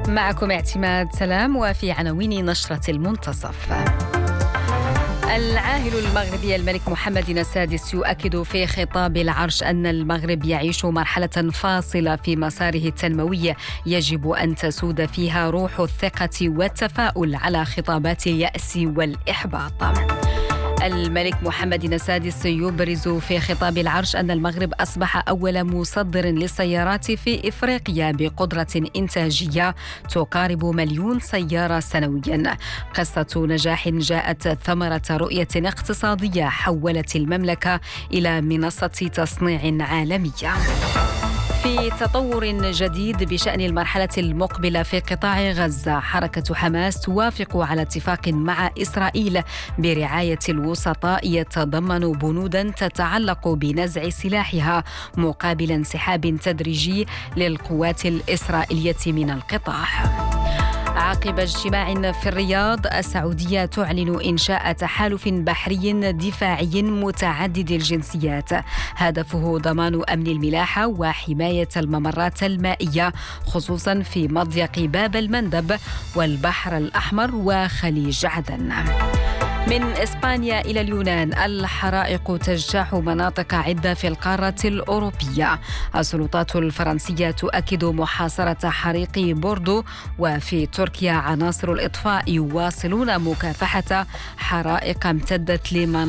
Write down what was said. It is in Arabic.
معكم اعتماد سلام، وفي عناوين نشرة المنتصف. العاهل المغربي الملك محمد السادس يؤكد في خطاب العرش أن المغرب يعيش مرحلة فاصلة في مساره التنموي يجب أن تسود فيها روح الثقة والتفاؤل على خطابات اليأس والإحباط. الملك محمد السادس يبرز في خطاب العرش أن المغرب أصبح أول مصدر للسيارات في إفريقيا بقدرة إنتاجية تقارب 1,000,000 سيارة سنويا. قصة نجاح جاءت ثمرة رؤية اقتصادية حولت المملكة إلى منصة تصنيع عالمية. في تطور جديد بشأن المرحلة المقبلة في قطاع غزة، حركة حماس توافق على اتفاق مع إسرائيل برعاية الوسطاء يتضمن بنودا تتعلق بنزع سلاحها مقابل انسحاب تدريجي للقوات الإسرائيلية من القطاع. عقب اجتماع في الرياض، السعودية تعلن إنشاء تحالف بحري دفاعي متعدد الجنسيات هدفه ضمان أمن الملاحة وحماية الممرات المائية، خصوصا في مضيق باب المندب والبحر الأحمر وخليج عدن. من إسبانيا إلى اليونان، الحرائق تجتاح مناطق عدة في القارة الأوروبية. السلطات الفرنسية تؤكد محاصرة حريق بوردو، وفي تركيا عناصر الإطفاء يواصلون مكافحة حرائق امتدت لمناطق